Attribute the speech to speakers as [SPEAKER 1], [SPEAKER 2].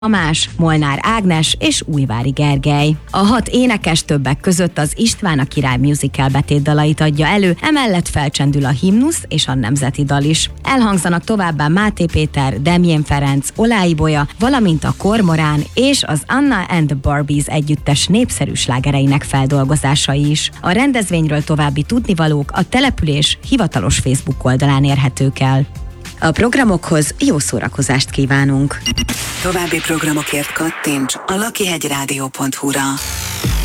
[SPEAKER 1] Tamás, Molnár Ágnes és Újvári Gergely. A 6 énekes többek között az István a Király musical betétdalait adja elő, emellett felcsendül a himnusz és a nemzeti dal is. Elhangzanak továbbá Máté Péter, Demjén Ferenc, Olái Bolya, valamint a Kormorán és az Anna and the Barbies együttes népszerű slágereinek feldolgozásai is. A rendezvényről további tudnivalók a település hivatalos Facebook oldalán érhetők el. A programokhoz jó szórakozást kívánunk!
[SPEAKER 2] További programokért kattints a lakihegyradio.hu-ra.